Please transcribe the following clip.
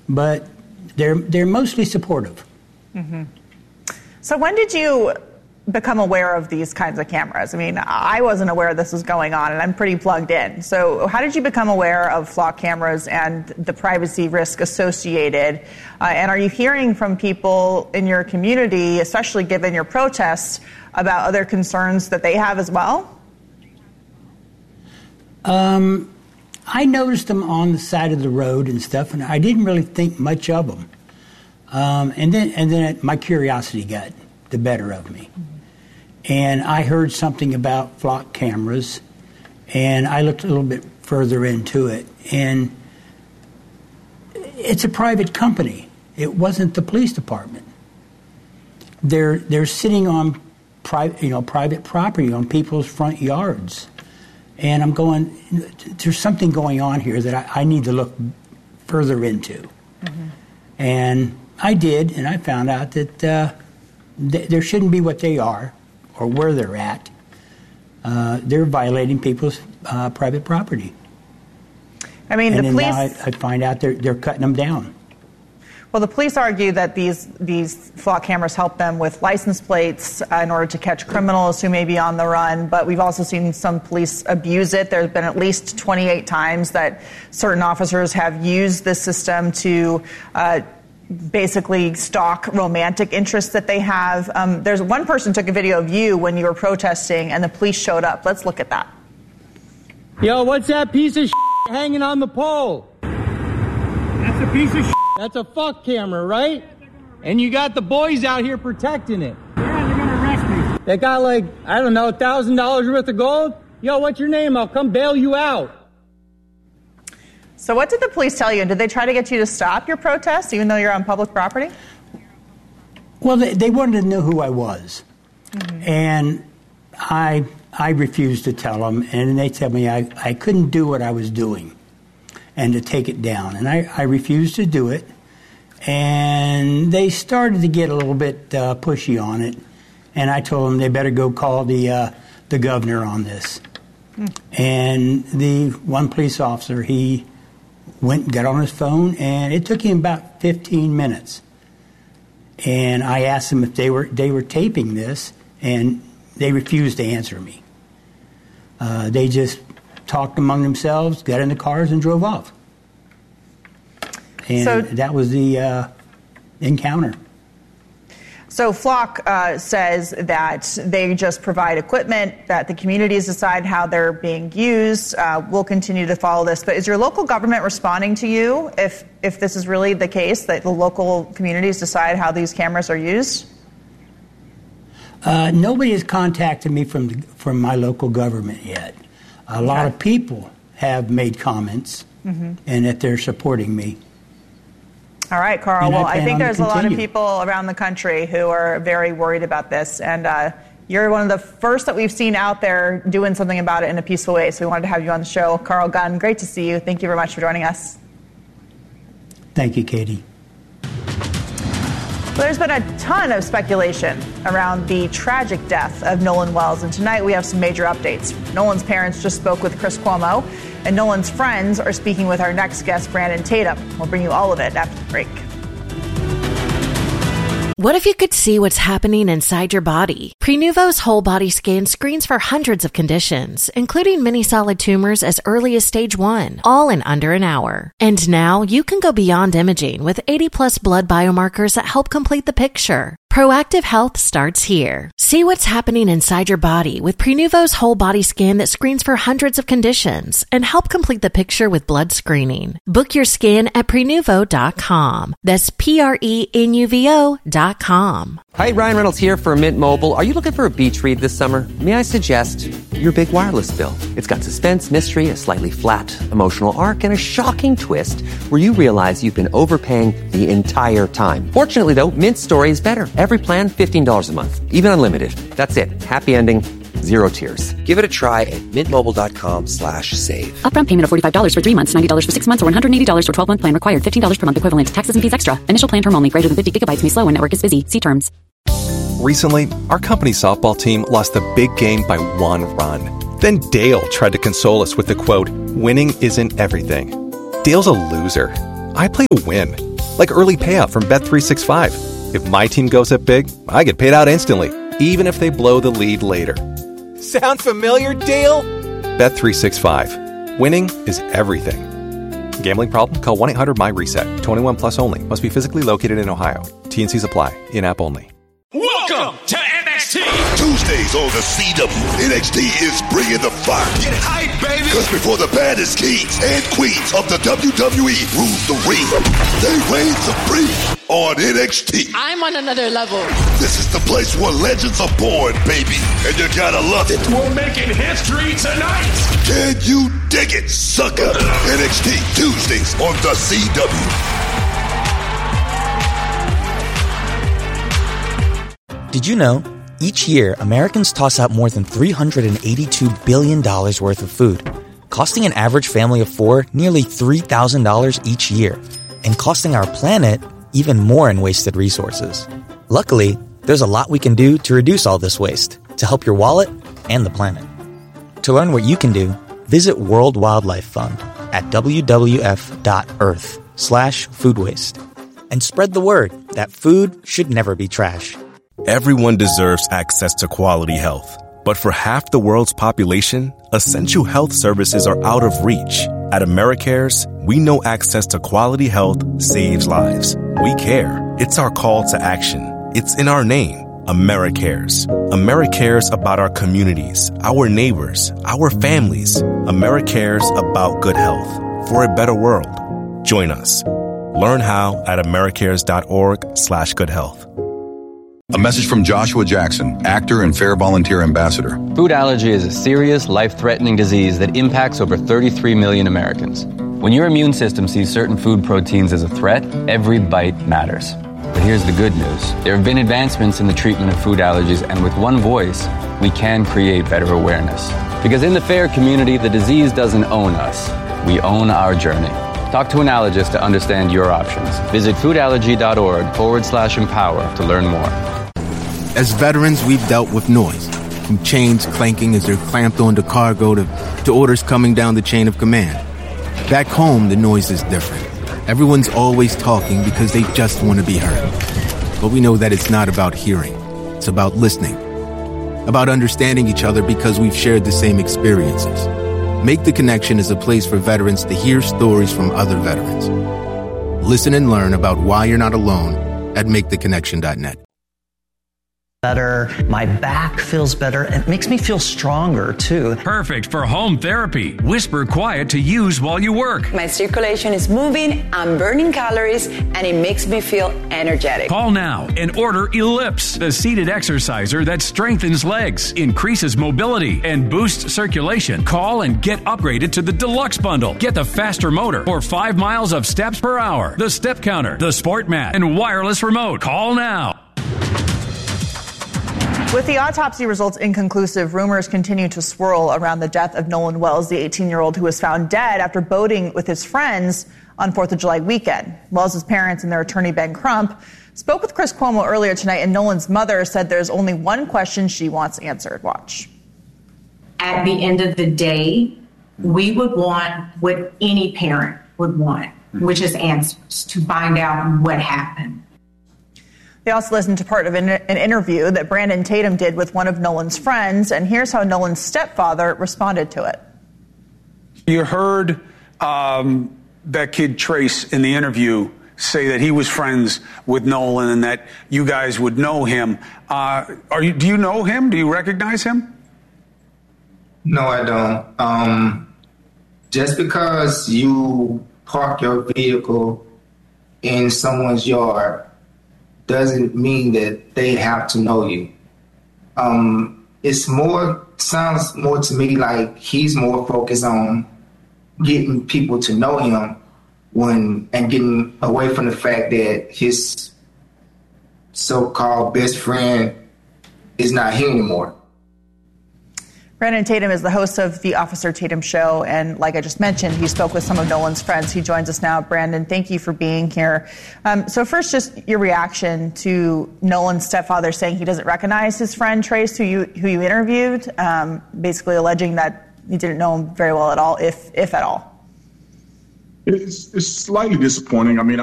but they're mostly supportive. Mm-hmm. So when did you become aware of these kinds of cameras? I mean, I wasn't aware this was going on, and I'm pretty plugged in. So how did you become aware of flock cameras and the privacy risk associated? And are you hearing from people in your community, especially given your protests, about other concerns that they have as well? I noticed them on the side of the road and stuff, and I didn't really think much of them. And then my curiosity got the better of me. And I heard something about flock cameras, and I looked a little bit further into it. And it's a private company. It wasn't the police department. They're sitting on private property on people's front yards. And I'm going, there's something going on here that I need to look further into. Mm-hmm. And I did, and I found out that there shouldn't be what they are or where they're at. They're violating people's private property. I mean, and the police... now I find out they're cutting them down. Well, the police argue that these flock cameras help them with license plates in order to catch criminals who may be on the run, but we've also seen some police abuse it. There's been at least 28 times that certain officers have used this system to basically stalk romantic interests that they have. There's one person took a video of you when you were protesting and the police showed up. Let's look at that. Yo, what's that piece of hanging on the pole? That's a piece of That's a fuck camera, right? And you got the boys out here protecting it. Yeah, they're gonna arrest me. They got like, I don't know, $1,000 worth of gold? Yo, what's your name? I'll come bail you out. So what did the police tell you? Did they try to get you to stop your protest, even though you're on public property? Well, they wanted to know who I was. Mm-hmm. And I refused to tell them, and they told me I couldn't do what I was doing and to take it down. And I refused to do it. And they started to get a little bit pushy on it. And I told them they better go call the governor on this. And the one police officer, he went and got on his phone, and it took him about 15 minutes. And I asked them if they were taping this, and they refused to answer me. They just talked among themselves, got in the cars, and drove off. And so, that was the encounter. So Flock says that they just provide equipment, that the communities decide how they're being used. We'll continue to follow this. But is your local government responding to you if this is really the case, that the local communities decide how these cameras are used? Nobody has contacted me from my local government yet. A lot of people have made comments, mm-hmm. and that they're supporting me. All right, Carl. Well, I think there's a lot of people around the country who are very worried about this, and you're one of the first that we've seen out there doing something about it in a peaceful way, so we wanted to have you on the show. Carl Gunn, great to see you. Thank you very much for joining us. Thank you, Katie. Well, there's been a ton of speculation around the tragic death of Nolan Wells, and tonight we have some major updates. Nolan's parents just spoke with Chris Cuomo, and Nolan's friends are speaking with our next guest, Brandon Tatum. We'll bring you all of it after the break. What if you could see what's happening inside your body? Prenuvo's whole body scan screens for hundreds of conditions, including many solid tumors as early as stage 1, all in under an hour. And now you can go beyond imaging with 80+ blood biomarkers that help complete the picture. Proactive health starts here. See what's happening inside your body with Prenuvo's whole body scan that screens for hundreds of conditions and help complete the picture with blood screening. Book your scan at Prenuvo.com. That's Prenuvo.com. Hi, Ryan Reynolds here for Mint Mobile. Are you looking for a beach read this summer? May I suggest your big wireless bill? It's got suspense, mystery, a slightly flat, emotional arc, and a shocking twist where you realize you've been overpaying the entire time. Fortunately, though, Mint Story is better. Every plan, $15 a month. Even unlimited. That's it. Happy ending. Zero tears. Give it a try at mintmobile.com/save. Upfront payment of $45 for 3 months, $90 for 6 months, or $180 for 12-month plan required. $15 per month equivalent. Taxes and fees extra. Initial plan term only. Greater than 50 gigabytes may slow when network is busy. See terms. Recently, our company softball team lost the big game by 1 run. Then Dale tried to console us with the quote, "Winning isn't everything." Dale's a loser. I play to win. like early payout from Bet365. If my team goes up big, I get paid out instantly, even if they blow the lead later. Sound familiar, Dale? Bet365. Winning is everything. Gambling problem? Call 1-800-MY-RESET. 21 plus only. Must be physically located in Ohio. T&Cs apply. In-app only. Welcome to NXT. Tuesdays on the CW, NXT is bringing the fire. Get hype, baby. Because before the baddest kings and queens of the WWE rule the ring, they reign supreme on NXT. I'm on another level. This is the place where legends are born, baby. And you gotta love it. We're making history tonight. Can you dig it, sucker? NXT Tuesdays on the CW. Did you know, each year, Americans toss out more than $382 billion worth of food, costing an average family of four nearly $3,000 each year, and costing our planet even more in wasted resources. Luckily, there's a lot we can do to reduce all this waste, to help your wallet and the planet. To learn what you can do, visit World Wildlife Fund at wwf.earth/food waste. And spread the word that food should never be trash. Everyone deserves access to quality health. But for half the world's population, essential health services are out of reach. At AmeriCares, we know access to quality health saves lives. We care. It's our call to action. It's in our name, AmeriCares. AmeriCares about our communities, our neighbors, our families. AmeriCares about good health for a better world. Join us. Learn how at americares.org/goodhealth. A message from Joshua Jackson, actor and Fair Volunteer Ambassador. Food allergy is a serious, life-threatening disease that impacts over 33 million Americans. When your immune system sees certain food proteins as a threat, every bite matters. But here's the good news. There have been advancements in the treatment of food allergies, and with one voice, we can create better awareness. Because in the FAIR community, the disease doesn't own us. We own our journey. Talk to an allergist to understand your options. Visit foodallergy.org/empower to learn more. As veterans, we've dealt with noise, from chains clanking as they're clamped onto cargo to orders coming down the chain of command. Back home, the noise is different. Everyone's always talking because they just want to be heard. But we know that it's not about hearing. It's about listening. About understanding each other because we've shared the same experiences. Make the Connection is a place for veterans to hear stories from other veterans. Listen and learn about why you're not alone at maketheconnection.net. Better. My back feels better. It makes me feel stronger, too. Perfect for home therapy. Whisper quiet to use while you work. My circulation is moving, I'm burning calories, and it makes me feel energetic. Call now and order Ellipse, the seated exerciser that strengthens legs, increases mobility, and boosts circulation. Call and get upgraded to the Deluxe Bundle. Get the faster motor for 5 miles of steps per hour, the step counter, the sport mat, and wireless remote. Call now. With the autopsy results inconclusive, rumors continue to swirl around the death of Nolan Wells, the 18-year-old who was found dead after boating with his friends on 4th of July weekend. Wells' parents and their attorney, Ben Crump, spoke with Chris Cuomo earlier tonight, and Nolan's mother said there's only one question she wants answered. Watch. At the end of the day, we would want what any parent would want, which is answers to find out what happened. They also listened to part of an interview that Brandon Tatum did with one of Nolan's friends, and here's how Nolan's stepfather responded to it. You heard that kid Trace in the interview say that he was friends with Nolan and that you guys would know him. Do you know him? Do you recognize him? No, I don't. Just because you park your vehicle in someone's yard doesn't mean that they have to know you. Sounds more to me like he's more focused on getting people to know him and getting away from the fact that his so-called best friend is not here anymore. Brandon Tatum is the host of the Officer Tatum Show, and like I just mentioned, he spoke with some of Nolan's friends. He joins us now. Brandon, thank you for being here. So first, just your reaction to Nolan's stepfather saying he doesn't recognize his friend Trace, who you interviewed, basically alleging that he didn't know him very well at all, if at all. It's slightly disappointing. I mean,